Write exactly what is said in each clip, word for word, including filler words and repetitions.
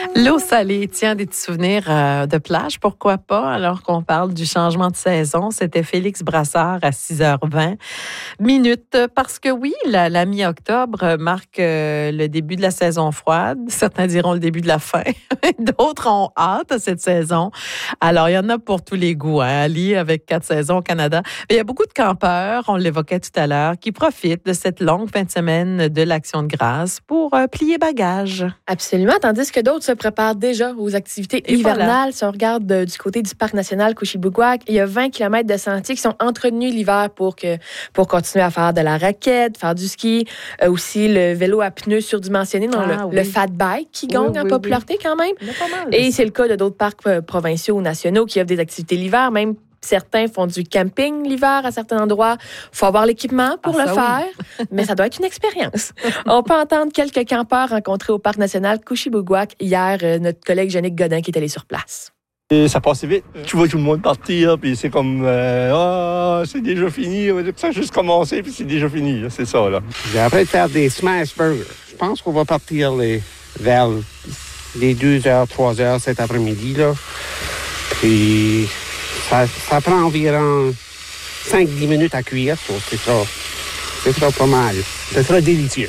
L'eau salée, tiens, des petits souvenirs euh, de plage, pourquoi pas, alors qu'on parle du changement de saison. C'était Félix Brassard à six heures vingt minutes. Parce que oui, la, la mi-octobre marque euh, le début de la saison froide. Certains diront le début de la fin. D'autres ont hâte à cette saison. Alors, il y en a pour tous les goûts, hein, Ali, avec quatre saisons au Canada. Mais il y a beaucoup de campeurs, on l'évoquait tout à l'heure, qui profitent de cette longue fin de semaine de l'Action de grâce pour euh, plier bagages. Absolument, tandis que d'autres se préparent déjà aux activités Et hivernales. voilà. Si on regarde de, du côté du Parc national Couchibougouac, il y a vingt kilomètres de sentiers qui sont entretenus l'hiver pour, que, pour continuer à faire de la raquette, faire du ski. Euh, aussi, le vélo à pneus surdimensionné, donc Ah, le, oui. le fat bike qui gagne Oui, en oui, popularité quand même. Il y en a pas mal. Et c'est le cas de d'autres parcs euh, provinciaux ou nationaux qui offrent des activités l'hiver, même. Certains font du camping l'hiver à certains endroits. Il faut avoir l'équipement pour Ah, le ça, faire, oui. mais ça doit être une expérience. On peut entendre quelques campeurs rencontrés au Parc national Couchibougouac hier, euh, notre collègue Jannick Godin qui est allé sur place. Et ça passait vite. Tu vois tout le monde partir, puis c'est comme euh, ah, c'est déjà fini. Ça a juste commencé, puis c'est déjà fini. C'est ça, là. J'ai appris de faire des smash burgers. Je pense qu'on va partir les, vers les deux heures, trois heures cet après-midi, là. Puis ça, ça prend environ cinq à dix minutes à cuire. So c'est ça. C'est ça pas mal. C'est très délicieux.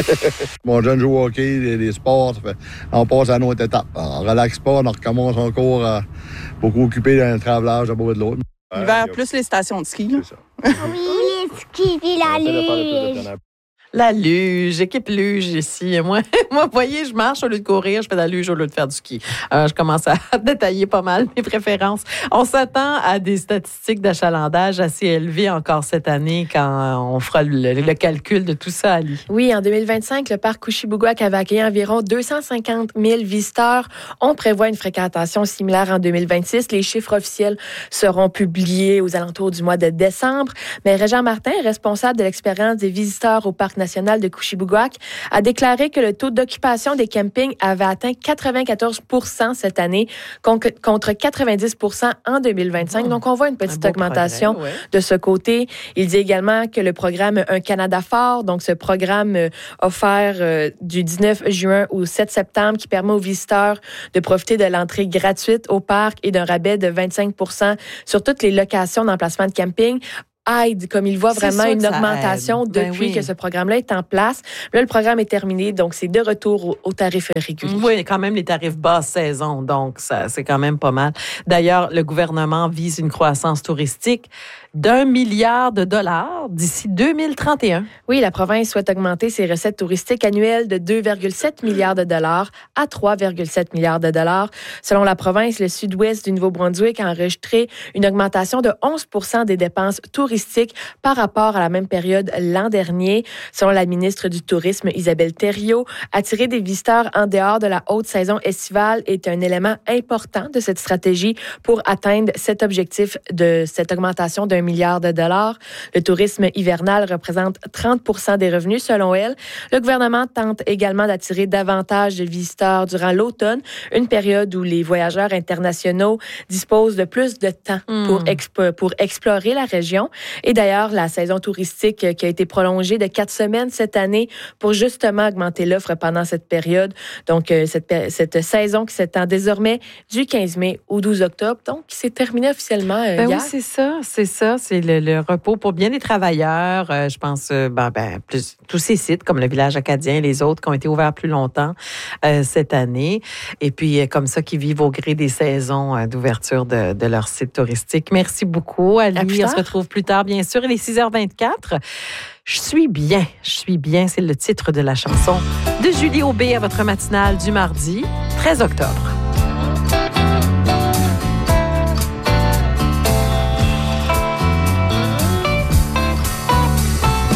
Mon jeune joue au hockey, les, les sports, ça fait, on passe à une autre étape. On relaxe pas, on recommence encore à beaucoup occupé dans le travelage à bord de l'autre. L'hiver, plus les stations de ski. Là. C'est ça. Oui, les skis puis la luge. La luge, équipe luge ici. Moi, moi, vous voyez, je marche au lieu de courir, je fais de la luge au lieu de faire du ski. Euh, je commence à détailler pas mal mes préférences. On s'attend à des statistiques d'achalandage assez élevées encore cette année quand on fera le, le calcul de tout ça, Ali. Oui, en deux mille vingt-cinq, le parc Couchibougouac avait accueilli environ deux cent cinquante mille visiteurs. On prévoit une fréquentation similaire en deux mille vingt-six. Les chiffres officiels seront publiés aux alentours du mois de décembre. Mais Régent Martin, responsable de l'expérience des visiteurs au parc national de Couchibougouac, a déclaré que le taux d'occupation des campings avait atteint quatre-vingt-quatorze pour cent cette année contre quatre-vingt-dix pour cent en deux mille vingt-cinq. Oh, Donc, on voit une petite augmentation progrès, ouais. de ce côté. Il dit également que le programme Un Canada fort, donc ce programme euh, offert euh, du dix-neuf juin au sept septembre qui permet aux visiteurs de profiter de l'entrée gratuite au parc et d'un rabais de vingt-cinq pour cent sur toutes les locations d'emplacement de camping, aide, comme il voit C'est vraiment sûr une que ça augmentation aide. Ben depuis oui. que ce programme-là est en place. Là, le programme est terminé, donc c'est de retour au, au tarif régulier. Oui, quand même les tarifs basse saison, donc ça, c'est quand même pas mal. D'ailleurs, le gouvernement vise une croissance touristique d'un milliard de dollars d'ici deux mille trente et un. Oui, la province souhaite augmenter ses recettes touristiques annuelles de deux virgule sept milliards de dollars à trois virgule sept milliards de dollars. Selon la province, le sud-ouest du Nouveau-Brunswick a enregistré une augmentation de onze pour cent des dépenses touristiques par rapport à la même période l'an dernier. Selon la ministre du Tourisme, Isabelle Thériault, attirer des visiteurs en dehors de la haute saison estivale est un élément important de cette stratégie pour atteindre cet objectif de cette augmentation d'un milliard de dollars. Le tourisme hivernal représente trente pour cent des revenus, selon elle. Le gouvernement tente également d'attirer davantage de visiteurs durant l'automne, une période où les voyageurs internationaux disposent de plus de temps Mm. pour, expo- pour explorer la région. Et d'ailleurs, la saison touristique qui a été prolongée de quatre semaines cette année pour justement augmenter l'offre pendant cette période. Donc, euh, cette, cette saison qui s'étend désormais du quinze mai au douze octobre, donc qui s'est terminée officiellement euh, Ben hier. oui, c'est ça, c'est ça. C'est le, le repos pour bien des travailleurs. Euh, je pense, euh, ben, ben, plus, tous ces sites, comme le village acadien et les autres qui ont été ouverts plus longtemps euh, cette année. Et puis, euh, comme ça, qui vivent au gré des saisons euh, d'ouverture de, de leur site touristique. Merci beaucoup, Ali. À plus On tard. se retrouve plus tard, bien sûr. Il est six heures vingt-quatre. Je suis bien, je suis bien. C'est le titre de la chanson de Julie Aubé à votre matinale du mardi treize octobre.